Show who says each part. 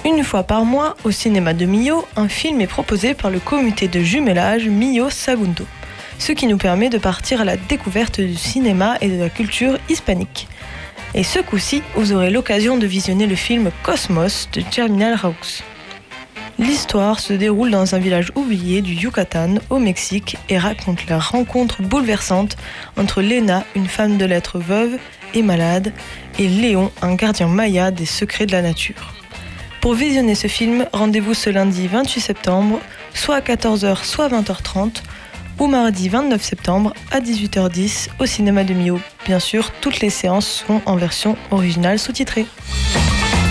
Speaker 1: Une fois par mois, au cinéma de Millau, un film est proposé par le comité de jumelage Millau Sagunto, ce qui nous permet de partir à la découverte du cinéma et de la culture hispanique. Et ce coup-ci, vous aurez l'occasion de visionner le film Cosmos de Germinal Raux. L'histoire se déroule dans un village oublié du Yucatan, au Mexique, et raconte la rencontre bouleversante entre Lena, une femme de lettres veuve et malade, et Léon, un gardien maya des secrets de la nature. Pour visionner ce film, rendez-vous ce lundi 28 septembre, soit à 14h, soit à 20h30, ou mardi 29 septembre à 18h10 au cinéma de Millau. Bien sûr, toutes les séances sont en version originale sous-titrée.